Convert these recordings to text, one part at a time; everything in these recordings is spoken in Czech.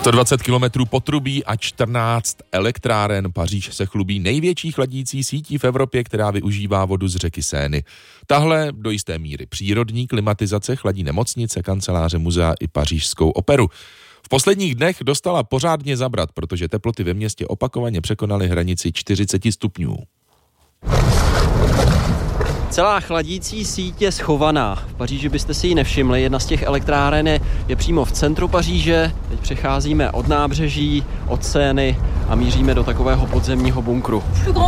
120 kilometrů potrubí a 14 elektráren. Paříž se chlubí největší chladící sítí v Evropě, která využívá vodu z řeky Seiny. Tahle do jisté míry přírodní klimatizace chladí nemocnice, kanceláře, muzea i pařížskou operu. V posledních dnech dostala pořádně zabrat, protože teploty ve městě opakovaně překonaly hranici 40 stupňů. Celá chladící síť je schovaná. V Paříži byste si ji nevšimli. Jedna z těch elektráren je přímo v centru Paříže. Teď přecházíme od nábřeží, od Seiny a míříme do takového podzemního bunkru.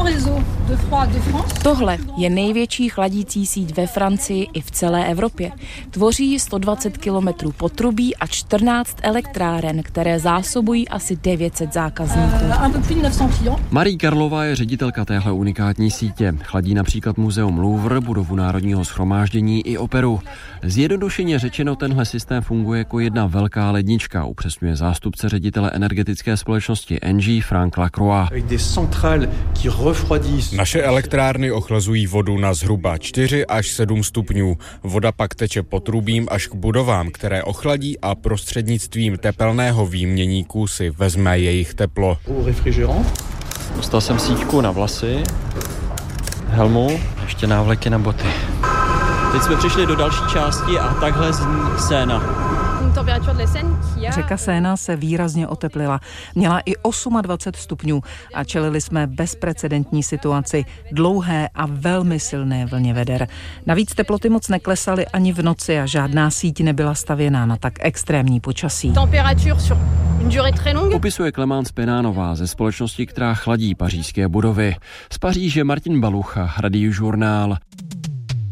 Tohle je největší chladící síť ve Francii i v celé Evropě. Tvoří 120 kilometrů potrubí a 14 elektráren, které zásobují asi 900 zákazníků. Marie Karlová je ředitelka téhle unikátní sítě. Chladí například muzeum Louvre, budovu Národního shromáždění i operu. Zjednodušeně řečeno, tenhle systém funguje jako jedna velká lednička, upřesňuje zástupce ředitele energetické společnosti Engie Frank Lacroix. Naše elektrárny ochlazují vodu na zhruba 4 až 7 stupňů. Voda pak teče potrubím až k budovám, které ochladí a prostřednictvím tepelného výměníku si vezme jejich teplo. Dostal jsem síťku na vlasy, helmu, ještě návleky na boty. Teď jsme přišli do další části a takhle zní Seina. Řeka Seina se výrazně oteplila. Měla i 28 stupňů a čelili jsme bezprecedentní situaci, dlouhé a velmi silné vlně veder. Navíc teploty moc neklesaly ani v noci a žádná síť nebyla stavěná na tak extrémní počasí. Popisuje Clémence Penánová ze společnosti, která chladí pařížské budovy. Z Paříže Martin Balucha, Radio Journal.